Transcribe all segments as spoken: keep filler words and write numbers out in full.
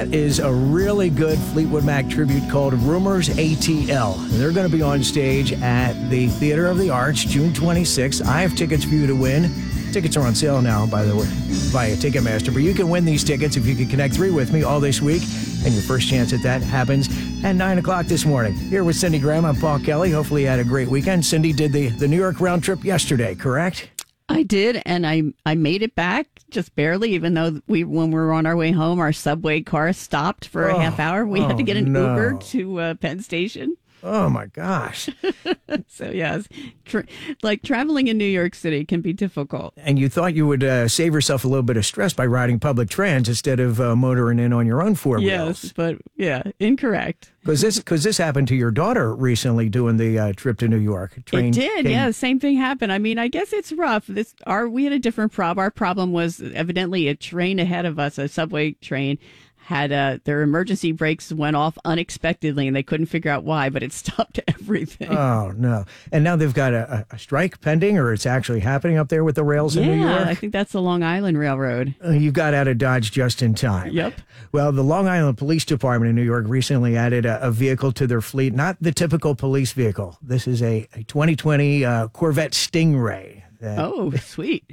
Is a really good Fleetwood Mac tribute called Rumors A T L. They're going to be on stage at the Theater of the Arts June twenty-sixth. I have tickets for you to win. Tickets are on sale now, by the way, via Ticketmaster. But you can win these tickets if you can connect three with me all this week. And your first chance at that happens at nine o'clock this morning. Here with Cindy Graham, I'm Paul Kelly. Hopefully you had a great weekend. Cindy did the, the New York round trip yesterday, correct? I did, and I I made it back just barely, even though we when we were on our way home, our subway car stopped for oh, a half hour. We oh, had to get an no. Uber to uh, Penn Station. Oh, my gosh. So, yes, tra- like traveling in New York City can be difficult. And you thought you would uh, save yourself a little bit of stress by riding public trans instead of uh, motoring in on your own four wheels. Yes, but yeah, incorrect. Because this, cause this happened to your daughter recently doing the uh, trip to New York. Train it did, came... yeah. Same thing happened. I mean, I guess it's rough. This our We had a different problem. Our problem was evidently a train ahead of us, a subway train, had uh, their emergency brakes went off unexpectedly, and they couldn't figure out why, but it stopped everything. Oh, no. And now they've got a, a strike pending, or it's actually happening up there with the rails yeah, in New York? I think that's the Long Island Railroad. Uh, you got out of Dodge just in time. Yep. Well, the Long Island Police Department in New York recently added a, a vehicle to their fleet, not the typical police vehicle. This is a, a twenty twenty uh, Corvette Stingray. That, oh, sweet.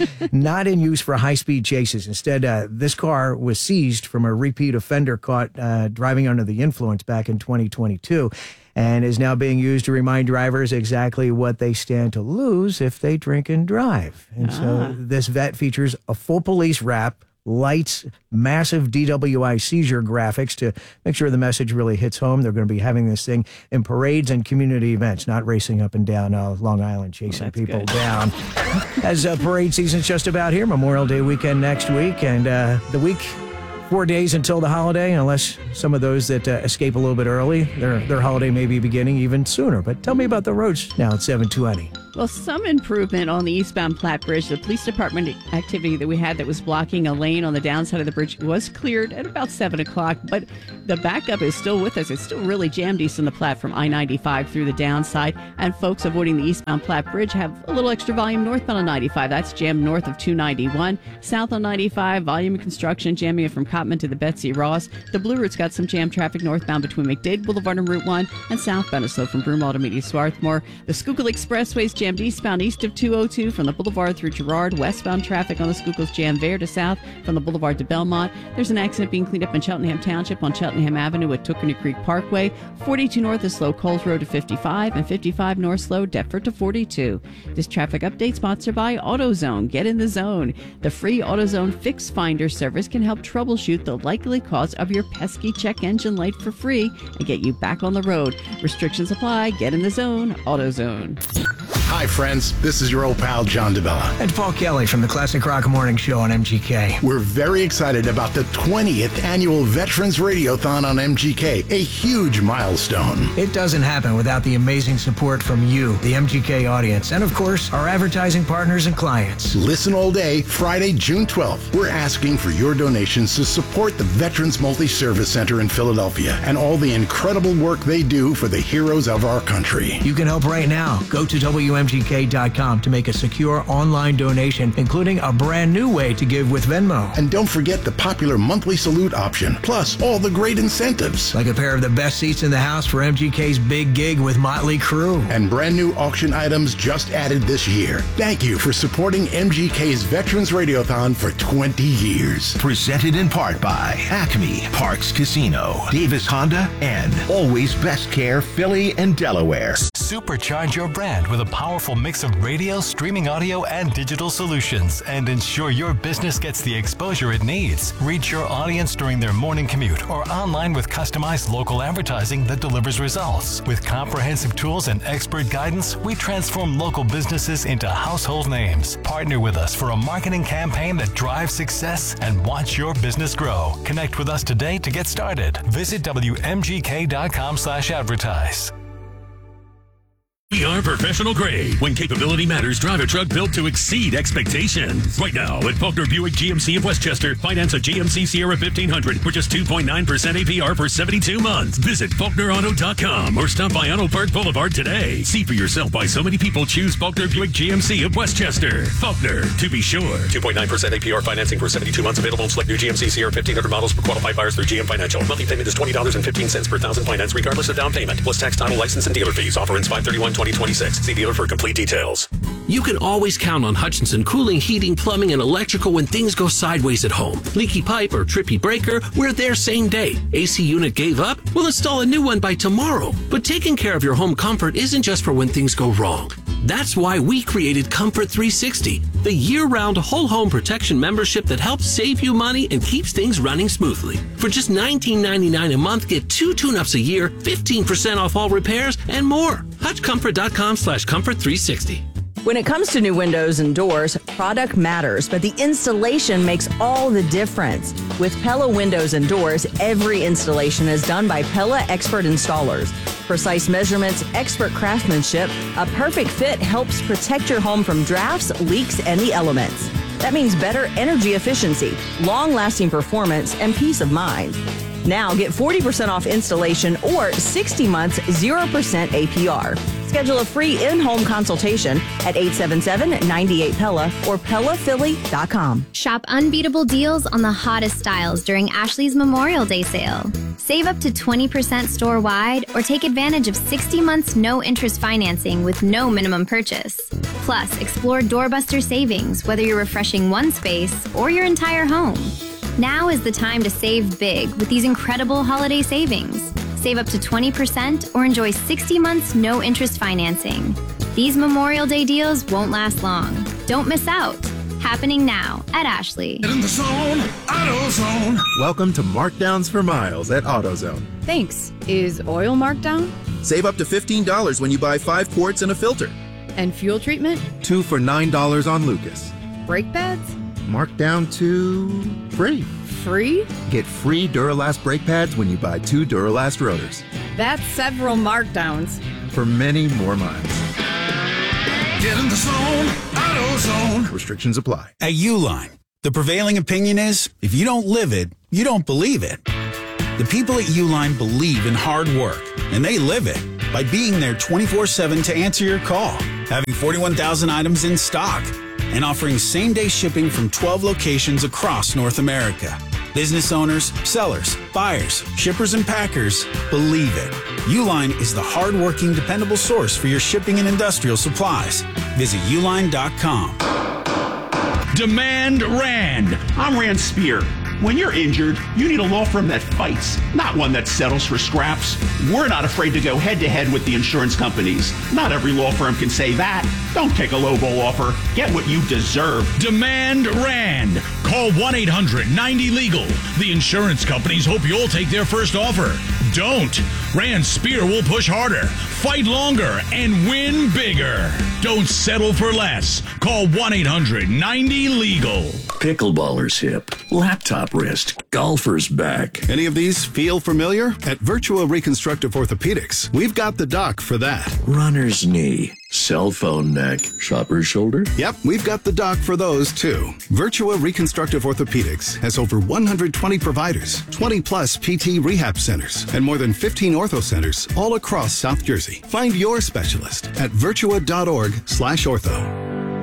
not in use for high-speed chases. Instead, uh, this car was seized from a repeat offender caught uh, driving under the influence back in twenty twenty-two and is now being used to remind drivers exactly what they stand to lose if they drink and drive. And ah. so this vet features a full police wrap, lights, massive D W I seizure graphics to make sure the message really hits home. They're going to be having this thing in parades and community events, not racing up and down uh, Long Island, chasing well, people good. down. As uh, parade season's just about here, Memorial Day weekend next week, and uh, the week, four days until the holiday, unless some of those that uh, escape a little bit early, their their holiday may be beginning even sooner. But tell me about the roads now at seven twenty. Well, some improvement on the eastbound Platte Bridge. The police department activity that we had that was blocking a lane on the downside of the bridge was cleared at about seven o'clock, but the backup is still with us. It's still really jammed east on the Platte from I ninety-five through the downside, and folks avoiding the eastbound Platte Bridge have a little extra volume northbound on ninety-five. That's jammed north of two ninety-one. South on ninety-five, volume of construction jamming it from Cotman to the Betsy Ross. The Blue Route's got some jam traffic northbound between McDade Boulevard and Route one, and southbound is slow from Broomall to meet Swarthmore. The Schuylkill Expressway's jammed eastbound east of two oh two from the Boulevard through Girard. Westbound traffic on the Schuylkill's jammed there to south from the Boulevard to Belmont. There's an accident being cleaned up in Cheltenham Township on Cheltenham Avenue at Tookenny Creek Parkway. forty-two north is slow Coles Road to fifty-five, and fifty-five north slow Deptford to forty-two. This traffic update sponsored by AutoZone. Get in the zone. The free AutoZone Fix Finder service can help troubleshoot the likely cause of your pesky check engine light for free and get you back on the road. Restrictions apply. Get in the zone. AutoZone. Hi, friends. This is your old pal, John DeBella. And Paul Kelly from the Classic Rock Morning Show on M G K. We're very excited about the twentieth annual Veterans Radiothon on M G K, a huge milestone. It doesn't happen without the amazing support from you, the M G K audience, and of course, our advertising partners and clients. Listen all day, Friday, June twelfth. We're asking for your donations to support the Veterans Multi-Service Center in Philadelphia and all the incredible work they do for the heroes of our country. You can help right now. Go to W M G K dot com to make a secure online donation, including a brand new way to give with Venmo. And don't forget the popular monthly salute option, plus all the great incentives. Like a pair of the best seats in the house for M G K's big gig with Motley Crue. And brand new auction items just added this year. Thank you for supporting M G K's Veterans Radiothon for twenty years. Presented in part by Acme, Parks Casino, Davis Honda, and Always Best Care, Philly and Delaware. Supercharge your brand with a powerful mix of radio, streaming audio, and digital solutions, and ensure your business gets the exposure it needs. Reach your audience during their morning commute or online with customized local advertising that delivers results. With comprehensive tools and expert guidance, we transform local businesses into household names. Partner with us for a marketing campaign that drives success and watch your business grow. Connect with us today to get started. Visit W M G K dot com slash advertise. We are professional grade. When capability matters, drive a truck built to exceed expectations. Right now at Faulkner Buick G M C of Westchester, finance a G M C Sierra fifteen hundred for just two point nine percent A P R for seventy-two months. Visit Faulkner Auto dot com or stop by Auto Park Boulevard today. See for yourself why so many people choose Faulkner Buick G M C of Westchester. Faulkner, to be sure. two point nine percent A P R financing for seventy-two months available on select new G M C Sierra fifteen hundred models for qualified buyers through G M Financial. Monthly payment is twenty dollars and fifteen cents per thousand finance regardless of down payment. Plus tax, title, license, and dealer fees. Offer ends five thirty-one twenty twenty-six. See dealer for complete details. You can always count on Hutchinson Cooling, Heating, Plumbing, and Electrical when things go sideways at home. Leaky pipe or trippy breaker, we're there same day. A C unit gave up? We'll install a new one by tomorrow. But taking care of your home comfort isn't just for when things go wrong. That's why we created Comfort three sixty, the year-round whole home protection membership that helps save you money and keeps things running smoothly. For just nineteen ninety-nine a month, get two tune-ups a year, fifteen percent off all repairs, and more. Hutch Comfort dot com slash Comfort three sixty. When it comes to new windows and doors, product matters, but the installation makes all the difference. With Pella Windows and Doors, every installation is done by Pella expert installers. Precise measurements, expert craftsmanship, a perfect fit helps protect your home from drafts, leaks, and the elements. That means better energy efficiency, long-lasting performance, and peace of mind. Now get forty percent off installation or sixty months, zero percent A P R. Schedule a free in-home consultation at eight seven seven, nine eight, P E L L A or Pella Philly dot com. Shop unbeatable deals on the hottest styles during Ashley's Memorial Day sale. Save up to twenty percent store-wide or take advantage of sixty months no-interest financing with no minimum purchase. Plus, explore doorbuster savings, whether you're refreshing one space or your entire home. Now is the time to save big with these incredible holiday savings. Save up to twenty percent or enjoy sixty months no-interest financing. These Memorial Day deals won't last long. Don't miss out. Happening now at Ashley. Get in the zone, AutoZone. Welcome to Markdowns for Miles at AutoZone. Thanks. Is oil marked down? Save up to fifteen dollars when you buy five quarts and a filter. And fuel treatment? Two for nine dollars on Lucas. Brake pads? Marked down to free. Free? Get free Duralast brake pads when you buy two Duralast rotors. That's several markdowns. For many more miles. Get in the zone, AutoZone. Restrictions apply. At Uline, the prevailing opinion is, if you don't live it, you don't believe it. The people at Uline believe in hard work, and they live it by being there twenty-four seven to answer your call, having forty-one thousand items in stock, and offering same-day shipping from twelve locations across North America. Business owners, sellers, buyers, shippers, and packers believe it. Uline is the hard-working, dependable source for your shipping and industrial supplies. Visit uline dot com. Demand Rand. I'm Rand Spear. When you're injured, you need a law firm that fights, not one that settles for scraps. We're not afraid to go head-to-head with the insurance companies. Not every law firm can say that. Don't take a lowball offer. Get what you deserve. Demand Rand. Call one eight hundred ninety legal. The insurance companies hope you'll take their first offer. Don't. Rand Spear will push harder, fight longer, and win bigger. Don't settle for less. Call one eight hundred ninety legal. Pickleballer's hip, laptop wrist, golfer's back. Any of these feel familiar? At Virtua Reconstructive Orthopedics, we've got the doc for that. Runner's knee, cell phone neck, shopper's shoulder. Yep, we've got the doc for those too. Virtua Reconstructive Orthopedics has over one hundred twenty providers, twenty plus P T rehab centers, and more than fifteen ortho centers all across South Jersey. Find your specialist at virtua dot org slash ortho.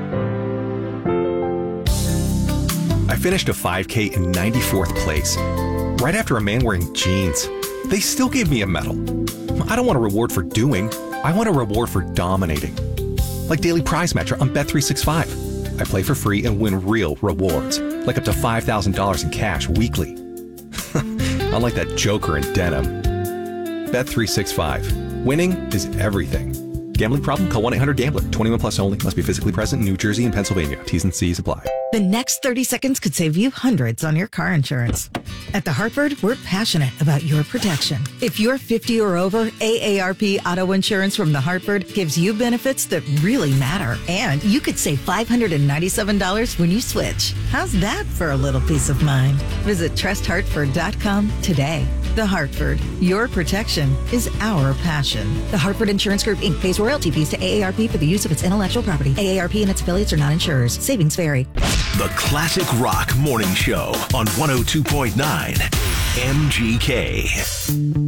I finished a five K in ninety-fourth place, right after a man wearing jeans. They still gave me a medal. I don't want a reward for doing. I want a reward for dominating. Like Daily Prize Matcher on Bet three sixty-five. I play for free and win real rewards, like up to five thousand dollars in cash weekly. Unlike that joker in denim. Bet three sixty-five. Winning is everything. Gambling problem? Call one eight hundred gambler. twenty-one plus only. Must be physically present in New Jersey and Pennsylvania. T's and C's apply. The next thirty seconds could save you hundreds on your car insurance. At The Hartford, we're passionate about your protection. If you're fifty or over, A A R P Auto Insurance from The Hartford gives you benefits that really matter. And you could save five hundred ninety-seven dollars when you switch. How's that for a little peace of mind? Visit trust hartford dot com today. The Hartford. Your protection is our passion. The Hartford Insurance Group, Incorporated pays royalty fees to A A R P for the use of its intellectual property. A A R P and its affiliates are not insurers. Savings vary. The Classic Rock Morning Show on one oh two point nine M G K.